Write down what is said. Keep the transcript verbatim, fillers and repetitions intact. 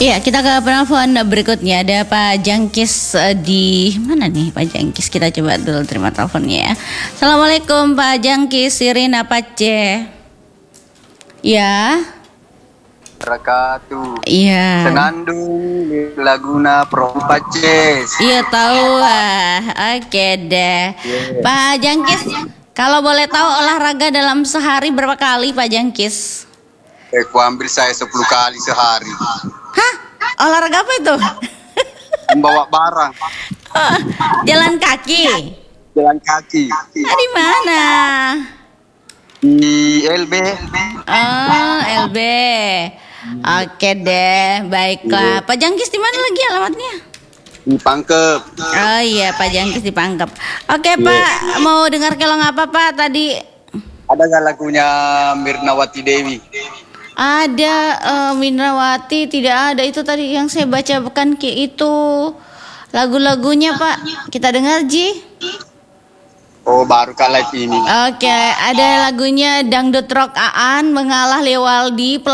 Iya, kita ke penelpon berikutnya. Ada Pak Jangkis eh, di mana nih Pak Jangkis? Kita coba dulu terima teleponnya ya. Assalamualaikum Pak Jangkis, Sirina Pace. Ya. Barakatuh. Iya. Senandung Laguna Prompaces. Iya tahu. Ah, oke deh. Yeah. Pak Jangkis, kalau boleh tahu olahraga dalam sehari berapa kali Pak Jangkis? Aku ambil saya sepuluh kali sehari. Hah? Olahraga apa itu? Membawa barang. Oh, jalan kaki. Jalan kaki. Ah, di mana? Di L B. Oh, L B. Oke deh, baiklah. Pak Jangkis di mana lagi alamatnya? Di Pangkep. Oh iya, Pak Jangkis di Pangkep. Oke Pak, mau dengar kelong apa Pak tadi? Ada nggak lagunya Mirnawati Dewi? Ada uh, Minrawati, tidak ada. Itu tadi yang saya baca bukan ki itu lagu-lagunya Pak. Kita dengar Ji. Oh, baru kali ini. Oke, ada lagunya Dangdut Rock Aan Mengalah Lewaldi.